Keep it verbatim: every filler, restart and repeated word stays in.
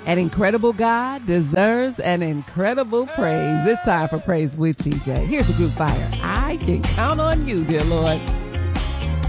An incredible God deserves an incredible praise. It's time for Praise with T J. Here's the group fire. I can count on you, dear Lord.